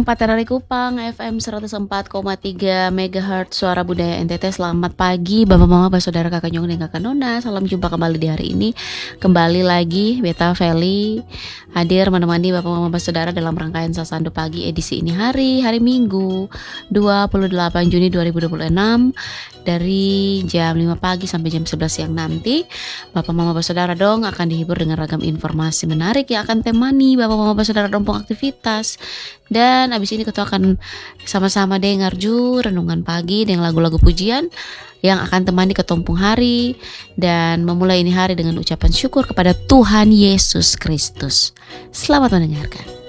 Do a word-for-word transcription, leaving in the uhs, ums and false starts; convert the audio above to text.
Pak Terari Kupang, F M seratus empat koma tiga Megahertz Suara Budaya N T T. Selamat pagi Bapak Mama, Bapak Saudara, Kakak Nyong dan Kakak Nona. Salam jumpa kembali di hari ini. Kembali lagi Beta Feli hadir menemani Bapak Mama, Bapak Saudara dalam rangkaian Sasando Pagi edisi ini hari hari Minggu dua puluh delapan Juni dua ribu dua puluh enam dari jam lima pagi sampai jam sebelas siang nanti. Bapak Mama, Bapak Saudara dong akan dihibur dengan ragam informasi menarik yang akan temani Bapak Mama, Bapak Saudara rompong aktivitas. Dan abis ini kita akan sama-sama dengar ju renungan pagi dengan lagu-lagu pujian yang akan temani ketumpung hari dan memulai ini hari dengan ucapan syukur kepada Tuhan Yesus Kristus. Selamat mendengarkan.